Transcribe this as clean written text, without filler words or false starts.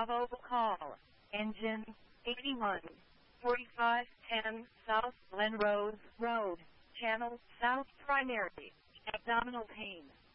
Bravo call. Engine 81. 4510 South Glen Rose Road. Channel South Primary. Abdominal pain.